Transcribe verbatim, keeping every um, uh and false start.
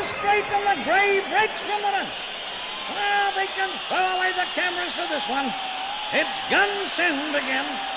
down straight, and the grey breaks from the bunch. Well, they can throw away the cameras for this one. It's gun send again.